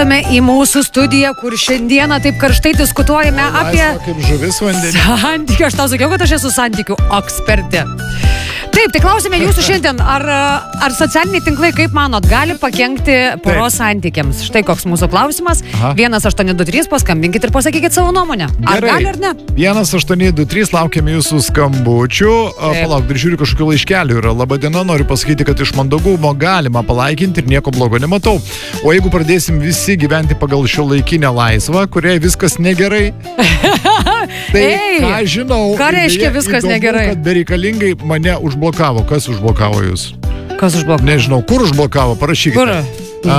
Grįžtame į mūsų studiją, kur šiandieną taip karštai diskutuojame apie... Kaip žuvis vandenį. Santykių. Aš tau sakiau, kad aš esu santykių ekspertė. Taip, tai klausime jūsų šiandien, ar socialiniai tinklai, kaip manot, gali pakenkti poros santykiams? Štai koks mūsų klausimas. 1823, paskambinkit ir pasakykit savo nuomonę. Ar gali ar ne? 1823, laukiame jūsų skambučių. Palauk, dar žiūriu kažkokių laiškelių yra. Labadiena, noriu pasakyti, kad iš mandagumo galima palaikinti ir nieko blogo nematau. O jeigu pradėsim visi gyventi pagal šiuolaikinę laisvą, kuriai viskas negerai, tai ką žinau, ką reiškia viskas įdomu, negerai? Kad bereikalingai mane užblokavo. Kas užblokavo jūs? Kas užblokavo? Nežinau, kur užblokavo, parašykite. Kur?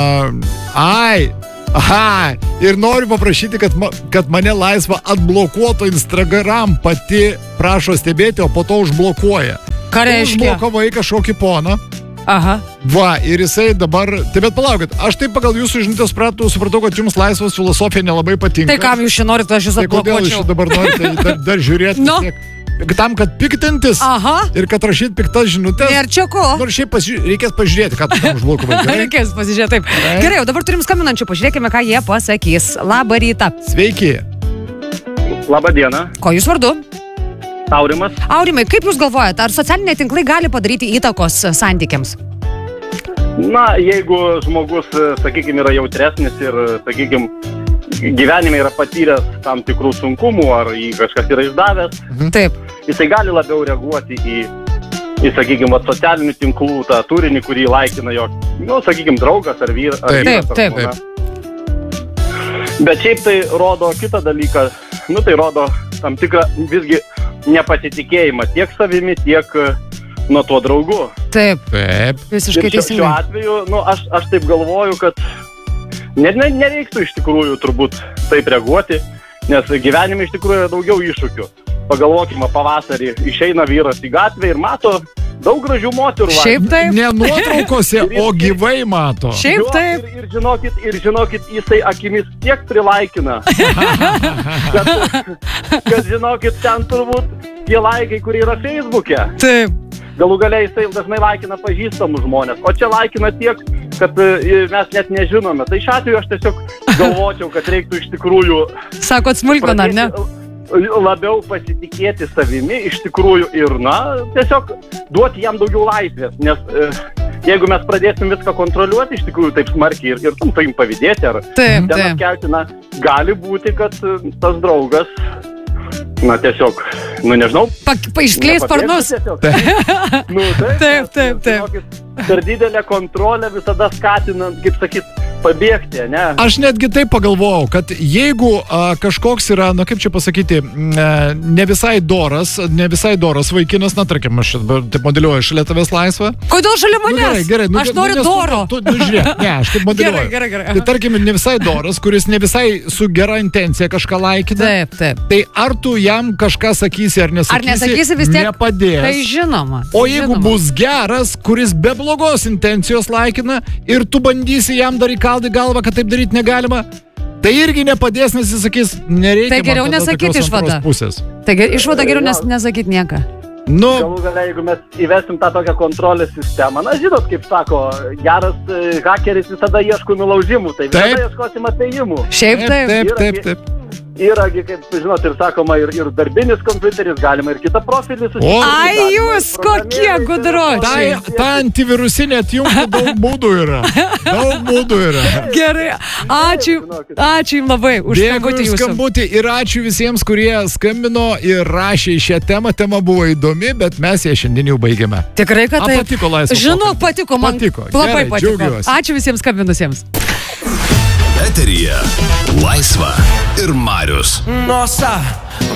Ir noriu paprašyti, kad mane laisvą atblokuoto Instagram pati prašo stebėti, o po to užblokuoja. Ką reiškia? Užblokavai kažkokį poną. Aha. Va, ir jisai dabar... Tai bet palaukit, aš taip pagal jūsų žinutę supratau, kad jums laisvos filosofija nelabai patinka. Tai kam jūs čia norite, aš jūs atblokuočiau? Tai kodėl jūs dabar norite dar žiūrėti? No. Tam, kad piktintis ir kad rašyti piktas žinutės. Ir čia ko? Nors šiaip reikės pažiūrėti, ką tu tam užblokavai. Reikės pasižiūrėti, taip. Gerai, o dabar turim skambinančių, pažiūrėkime, ką jie pasakys. Labą rytą. Sveiki. Labą dieną. Ko jūs vardu? Aurimas. Aurimai, kaip jūs galvojate, ar socialiniai tinklai gali padaryti įtakos santykiams? Na, jeigu žmogus, sakykime, yra jautresnis ir, sakykime, gyvenime yra patyręs tam tikrų sunkumų, ar jį kažkas yra išdavęs, Taip. Jisai gali labiau reaguoti į sakykime, socialinių tinklų tą turinį, kurį laikina jo, sakykime, draugas ar vyras. Taip. Bet šiaip tai rodo kitą dalyką, tai rodo tam tikrą visgi nepasitikėjimą tiek savimi, tiek nuo tuo draugu. Taip. Visiškai teisingai. Šiuo atveju, aš taip galvoju, kad nereiktų iš tikrųjų turbūt taip reaguoti, nes gyvenime iš tikrųjų yra daugiau iššūkių. Pagalvokime, pavasarį išeina vyras į gatvę ir mato daug gražių moterų. Šiaip taip. Ne nuotraukose, o gyvai mato. Šiaip taip. Ir žinokit, jisai akimis tiek prilaikina. kad žinokit, ten turbūt tie laikai, kurie yra Facebook'e. Taip. Galų galiai jisai dažnai laikina pažįstamus žmonės, o čia laikina tiek, kad mes net nežinome. Tai šiuo atveju aš tiesiog galvočiau, kad reiktų iš tikrųjų... Sakot smulkmeną, ar ne? Labiau pasitikėti savimi iš tikrųjų ir, tiesiog duoti jam daugiau laisvės, nes jeigu mes pradėsim viską kontroliuoti iš tikrųjų taip smarkiai ir tam pavydėti ar ten atkelti, gali būti, kad tas draugas, tiesiog, nežinau. Išskleis sparnus. Taip. Per didelę kontrolę visada skatinant, kaip sakyt, pabėgti, ne? Aš netgi taip pagalvojau, kad jeigu kažkoks yra, kaip čia pasakyti, ne visai doras vaikinas, tarkim, aš taip modeliuoju šalia tavęs laisvą. Kodėl šalia manęs? Gerai, aš noriu doro. Žiūrėk, aš taip modeliuoju. Gerai. Tai tarkim, ne visai doras, kuris ne visai su gera intencija kažką laikina. Taip. Tai ar tu jam kažką sakysi ar nesakysi? Ar nesakysi, vis tiek nepadės. Tai žinoma. O jeigu bus geras, kuris be blogos intencijos laikina ir tu bandysi jam dar įkalti galvą, kad taip daryti negalima, tai irgi nepadės, nes jis sakys, nereikia. Tai geriau nesakyti išvadą. Tai išvada geriau nesakyti nieką. Galų galia, jeigu mes įvesim tą tokią kontrolės sistemą, žinot, kaip sako, geras hakeris visada ieško nulaužimų, tai visada ieškosim apėjimų. Šiaip taip. Yragi, kaip žinot, ir sakoma, ir darbinis kompiuteris, galima ir kitą profilį susitikti. Ai, jūs kokie gudročiai. Ta antivirusinė atjungti daug būdų yra. Gerai, ačiū jums labai už skambutį ir ačiū visiems, kurie skambino ir rašė šią temą. Tema buvo įdomi, bet mes ją šiandien jau baigėme. Tikrai, kad taip. Patiko laisvą. Žinok, patiko man. Labai patiko. Ačiū visiems skambinusiems. Eteryje Laisva ir Marius. Nossa,